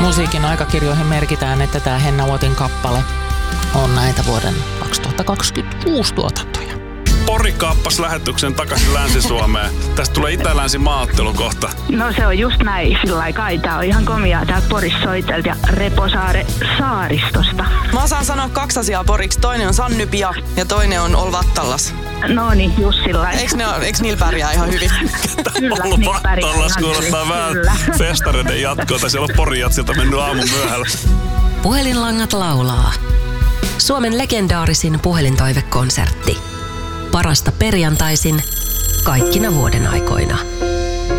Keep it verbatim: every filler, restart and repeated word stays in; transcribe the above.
musiikin aikakirjoihin merkitään, että tämä Henna Vuotin kappale on näitä vuoden kaksituhattakaksikymmentäkuusi tuotantoja. Pori kaappasi lähetyksen takaisin Länsi-Suomeen. Tästä tulee itä-länsi-maaottelu kohta. No se on just näin, sillä lailla kai. Tää on ihan komiaa tää Porissa soitelta ja Reposaare saaristosta. Mä osaan sanoa kaksi asiaa poriksi. Toinen on Sannypia ja toinen on Olvattallas. No niin, just sillä lailla. Eiks, ne, eiks niillä pärjää ihan hyvin? Kyllä, Olvattallas kuulostaa vähän festareiden jatkoa. Tai siellä on Porijatsilta mennyt aamun myöhällä. Puhelinlangat laulaa. Suomen legendaarisin puhelintoivekonsertti. Parasta perjantaisin, kaikkina vuoden aikoina.